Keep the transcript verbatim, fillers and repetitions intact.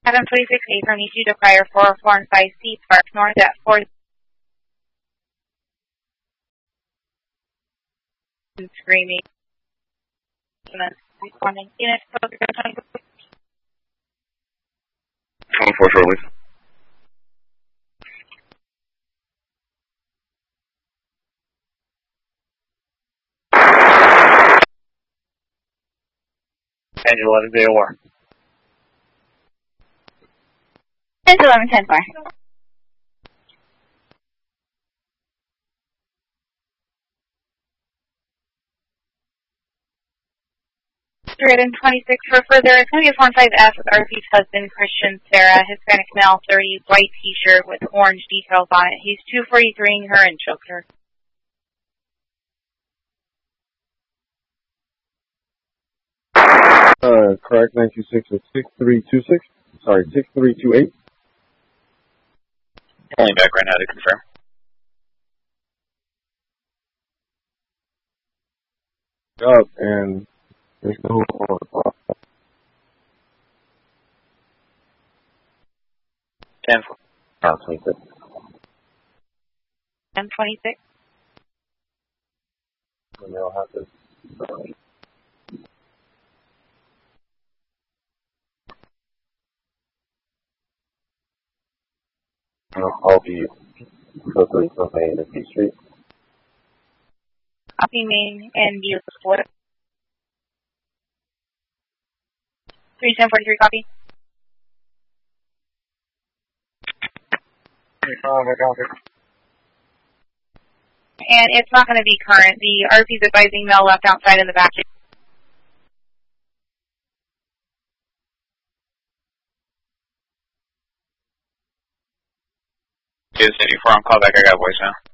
Adam twenty-six eight from East to Prior four four and five C Park North at four screaming. Responding. Unit twenty-four shortly. And eleven day war. ten to eleven ten four. three twenty-six for further twentieth one five F with Arthie's husband, Christian Sarah, Hispanic male, thirty, white t-shirt with orange details on it. He's two forty-three-ing her and choked her. Uh, correct, nine two six is six three two six. Sorry, six three two eight. Calling back right now to confirm. Up, and there's no ten four. Oh, twenty-six. ten twenty-six. And they'll have to. I'll be quickly from Main and B Street. Copy Main and B Sport. three ten forty-three copy. And it's not going to be current. The R P's advising mail left outside in the back. Is eighty-four on callback, I got voicemail.